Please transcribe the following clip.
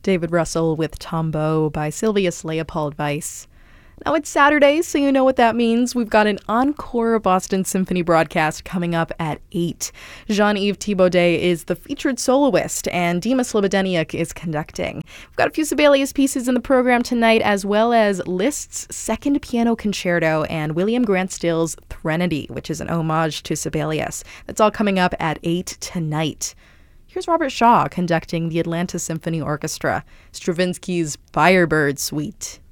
David Russell with Tombeau by Sylvius Leopold Weiss. Now it's Saturday, so you know what that means. We've got an encore Boston Symphony broadcast coming up at 8. Jean-Yves Thibaudet is the featured soloist, and Dima Slobodeniuk is conducting. We've got a few Sibelius pieces in the program tonight, as well as Liszt's Second Piano Concerto and William Grant Still's Threnody, which is an homage to Sibelius. That's all coming up at 8 tonight. Here's Robert Shaw conducting the Atlanta Symphony Orchestra, Stravinsky's Firebird Suite.